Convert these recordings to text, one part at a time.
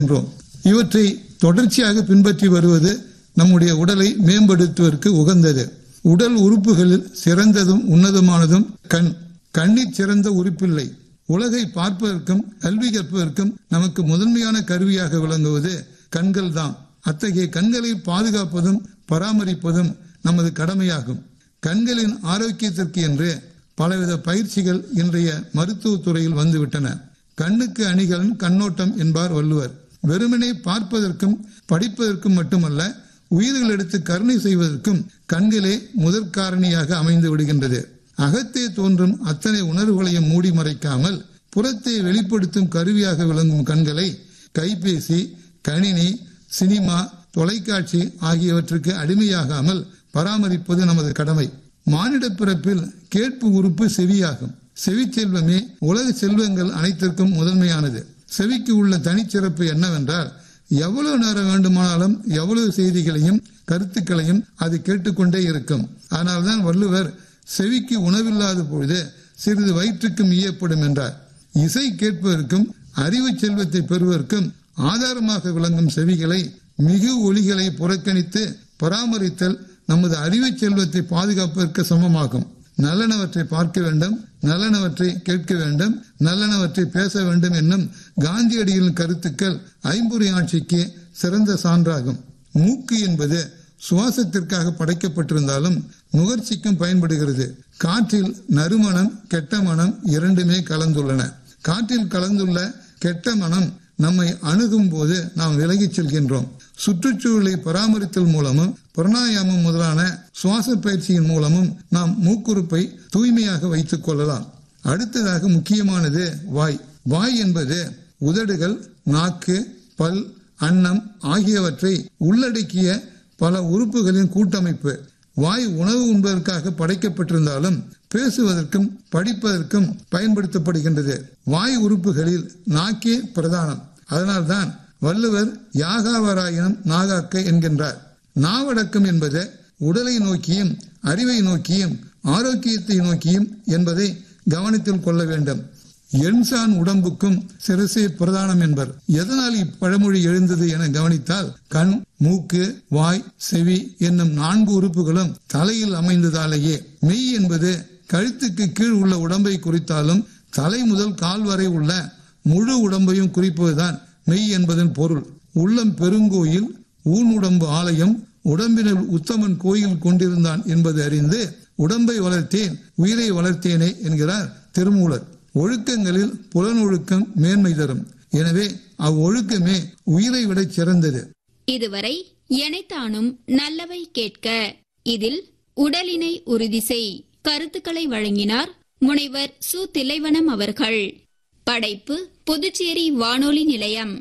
இவற்றை தொடர்ச்சியாக பின்பற்றி வருவது நம்முடைய உடலை மேம்படுத்துவதற்கு உகந்தது. உடல் உறுப்புகளில் சிறந்ததும் உன்னதமானதும் கண்ணிற் சிறந்த உறுப்பில்லை. உலகை பார்ப்பதற்கும் கல்வி கற்பதற்கும் நமக்கு முதன்மையான கருவியாக விளங்குவது கண்கள் தான். அத்தகைய கண்களை பாதுகாப்பதும் பராமரிப்பதும் நமது கடமையாகும். கண்களின் ஆரோக்கியத்திற்கு என்று பலவித பயிற்சிகள் இன்றைய மருத்துவத்துறையில் வந்துவிட்டன. கண்ணுக்கு அணிகலன் கண்ணோட்டம் என்பார் வள்ளுவர். வெறுமனே பார்ப்பதற்கும் படிப்பதற்கும் மட்டுமல்ல, உயிர்களிடத்து கருணை செய்வதற்கும் கண்களே முதற் காரணியாக அமைந்து விடுகின்றது. அகத்தே தோன்றும் அத்தனை உணர்வுகளையும் மூடி மறைக்காமல் புறத்தை வெளிப்படுத்தும் கருவியாக விளங்கும் கண்களை கைபேசி, கணினி, சினிமா, தொலைக்காட்சி ஆகியவற்றுக்கு அடிமையாகாமல் பராமரிப்பது நமது கடமை. மானிட பிறப்பில் கேட்பு உறுப்பு செவியாகும். செவி செல்வமே உலக செல்வங்கள் அனைத்திற்கும் முதன்மையானது. செவிக்கு உள்ள தனிச்சிறப்பு என்னவென்றால், எவ்வளவு நேரம் வேண்டுமானாலும் எவ்வளவு செய்திகளையும் கருத்துக்களையும் அது கேட்டுக்கொண்டே இருக்கும். அதனால்தான் வள்ளுவர் செவிக்கு உணவில்லாத பொழுது சிறிது வயிற்றுக்கும் ஈயப்படும் என்றார். இசை கேட்பதற்கும் அறிவு செல்வத்தை பெறுவதற்கும் ஆதாரமாக விளங்கும் செவிகளை மிகு ஒலிகளை புறக்கணித்து பராமரித்தல் நமது அறிவு செல்வத்தை பாதுகாப்பதற்கு சமமாகும். நல்லனவற்றை பார்க்க வேண்டும், நல்லனவற்றை கேட்க வேண்டும், நல்லனவற்றை பேச வேண்டும் என்னும் காந்தியடிகளின் கருத்துக்கள் ஐம்பொறி ஆட்சிக்கு சிறந்த சான்றாகும். மூக்கு என்பது சுவாசத்திற்காக படைக்கப்பட்டிருந்தாலும் நுகர்ச்சிக்கும் பயன்படுகிறது. காற்றில் நறுமணம், கெட்ட மனம் இரண்டுமே கலந்துள்ளன. காற்றில் கலந்துள்ள கெட்ட மனம் நம்மை அணுகும் போது நாம் விலகிச் செல்கின்றோம். சுற்றுச்சூழலை பராமரித்தல் மூலமும் பிராணாயாமம் முதலான சுவாச பயிற்சியின் மூலமும் நாம் மூக்குறுப்பை தூய்மையாக வைத்துக் கொள்ளலாம். அடுத்ததாக முக்கியமானது வாய். வாய் என்பது உதடுகள், நாக்கு, பல், அன்னம் ஆகியவற்றை உள்ளடக்கிய பல உறுப்புகளின் கூட்டமைப்பு. வாய் உணவு உண்பதற்காக படைக்கப்பட்டிருந்தாலும் பேசுவதற்கும் படிப்பதற்கும் பயன்படுத்தப்படுகின்றது. வாய் உறுப்புகளில் நாக்கே பிரதானம். அதனால்தான் வள்ளுவர் யாகாவராயினும் நாகாக்க என்கின்றார். நாவடக்கம் என்பது உடலை நோக்கியும் அறிவை நோக்கியும் ஆரோக்கியத்தை நோக்கியும் என்பதை கவனத்தில் கொள்ள வேண்டும். எண்சான் உடம்புக்கும் சிரசே பிரதானம் என்பர். எதனால் இப்பழமொழி எழுந்தது என கவனித்தால், கண், மூக்கு, வாய், செவி என்னும் 4 உறுப்புகளும் தலையில் அமைந்ததாலேயே. மெய் என்பது கழுத்துக்கு கீழ் உள்ள உடம்பை குறித்தாலும் தலை முதல் கால் வரை உள்ள முழு உடம்பையும் குறிப்பதுதான் மெய் என்பதன் பொருள். உள்ளம் பெருங்கோயில், ஊனுடம்பு ஆலயம், உடம்பினுள் உத்தமன் கோயில் கொண்டிருந்தான் என்பது அறிந்து உடம்பை வளர்த்தேன் உயிரை வளர்த்தேனே என்கிறார் திருமூலர். ஒழுக்கங்களில் புலனொழுக்கம் மேன்மை தரும். எனவே அவ்வொழுக்கமே உயிரை விட சிறந்தது. இதுவரை எனைத்தானும் நல்லவை கேட்க, இதில் உடலினை உறுதி செய் கருத்துக்களை வழங்கினார் முனைவர் சு. தில்லைவனம் அவர்கள். படைப்பு புதுச்சேரி வானொலி நிலையம்.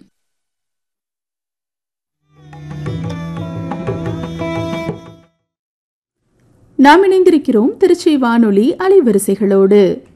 நாம் இணைந்திருக்கிறோம் திருச்சி வானொலி அலைவரிசைகளோடு.